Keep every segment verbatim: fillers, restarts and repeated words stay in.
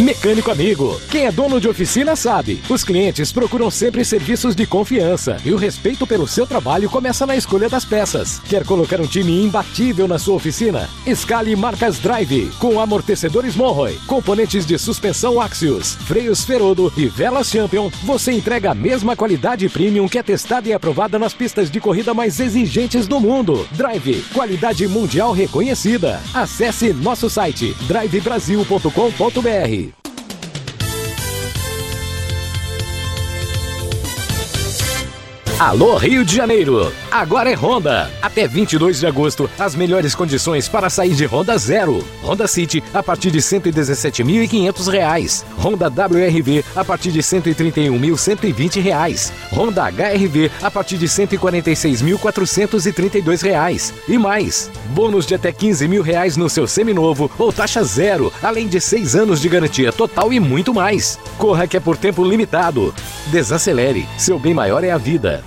Mecânico Amigo. Quem é dono de oficina sabe. Os clientes procuram sempre serviços de confiança e o respeito pelo seu trabalho começa na escolha das peças. Quer colocar um time imbatível na sua oficina? Escale marcas Drive, com amortecedores Monroe, componentes de suspensão Axios, freios Ferodo e velas Champion. Você entrega a mesma qualidade premium que é testada e aprovada nas pistas de corrida mais exigentes do mundo. Drive, qualidade mundial reconhecida. Acesse nosso site drive brasil ponto com ponto br. Alô Rio de Janeiro, agora é Honda. Até vinte e dois de agosto, as melhores condições para sair de Honda zero. Honda City a partir de cento e dezessete mil e quinhentos reais. Honda W R V a partir de cento e trinta e um mil cento e vinte reais. Honda H R V a partir de cento e quarenta e seis mil quatrocentos e trinta e dois reais. E mais, bônus de até quinze mil reais no seu seminovo ou taxa zero, além de seis anos de garantia total e muito mais. Corra que é por tempo limitado. Desacelere, seu bem maior é a vida.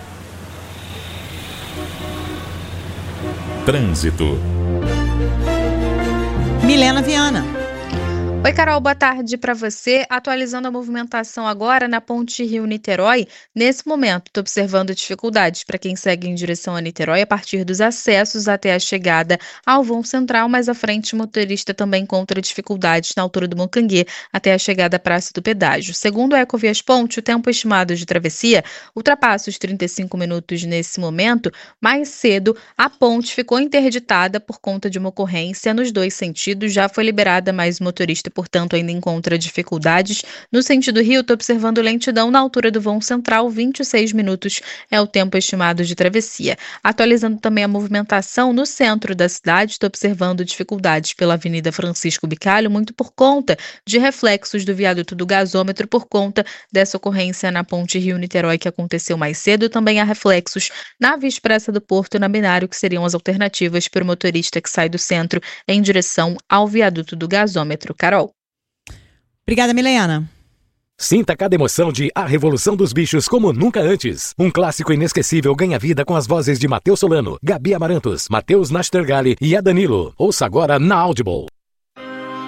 Trânsito. Milena Viana. Oi, Carol, boa tarde para você. Atualizando a movimentação agora na Ponte Rio-Niterói. Nesse momento, estou observando dificuldades para quem segue em direção a Niterói a partir dos acessos até a chegada ao vão central. Mais à frente, o motorista também encontra dificuldades na altura do Moncanguê até a chegada à Praça do Pedágio. Segundo a Ecovias Ponte, o tempo estimado de travessia ultrapassa os trinta e cinco minutos nesse momento. Mais cedo, a ponte ficou interditada por conta de uma ocorrência nos dois sentidos. Já foi liberada, mas o motorista, portanto, ainda encontra dificuldades. No sentido Rio, estou observando lentidão na altura do vão central, vinte e seis minutos é o tempo estimado de travessia. Atualizando também a movimentação no centro da cidade, estou observando dificuldades pela Avenida Francisco Bicalho, muito por conta de reflexos do viaduto do gasômetro, por conta dessa ocorrência na Ponte Rio-Niterói que aconteceu mais cedo. Também há reflexos na Via Expressa do Porto e na Binário, que seriam as alternativas para o motorista que sai do centro em direção ao viaduto do gasômetro. Carol. Obrigada, Milena. Sinta cada emoção de A Revolução dos Bichos como nunca antes. Um clássico inesquecível ganha vida com as vozes de Matheus Solano, Gabi Amarantos, Matheus Nastergalli e Adanilo. Ouça agora na Audible.